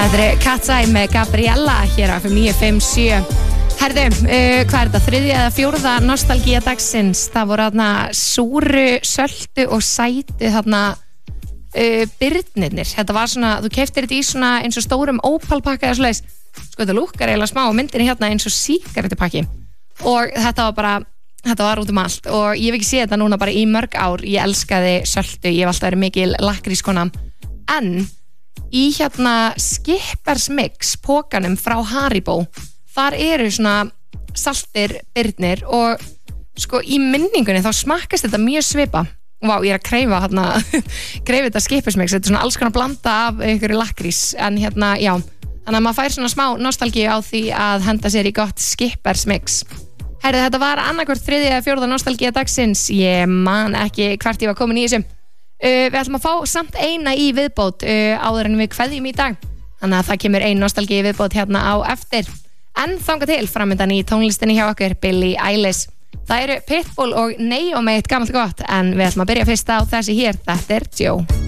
Þetta Cat's Eye með Gabriella hér á FM 957. Herðu, hvað þetta? 3. eða 4. nostalgía dagsins. Það voru þarna súru, söltu og sætu þarna birnirnir. Þetta var svona, þú keyptir þetta í svona eins og stórum ópalpakka eða svoleiðis. Sko þetta lúkkar eiginlega smá og myndin hérna eins og sígarettupakki. Og þetta var út allt og ég hef ekki séð þetta núna bara í mörg ár. Ég elskaði söltu, ég hef alltaf verið mikil lakkrískona. En í hérna Skippers Mix pókanum frá Haribo, þar eru svona saltir birnir og sko í minningunni þá smakkast þetta mjög svipa. Vá, ég að kreifa þetta Skippers Mix, þetta svona alls konar blanda af einhverju lakkrís, en hérna, já, þannig að maður fær svona smá nostalgíu á því að henda sér í gott Skippers Mix. Herðu, þetta var annarkvort 3. eða 4. nostalgía dagsins, ég man ekki hvert ég var komin í þessum. Við ætlum að fá samt eina í viðbót áður en við kveðjum í dag, þannig að það kemur ein nostalgíu viðbót hérna á eftir. En þangað til framöndan í tónlistinni hjá okkur Billie Eilish. Það eru Pitbull og Neo með eitt gamalt gott, en við ætlum að byrja fyrst á þessi hér, þetta Joe.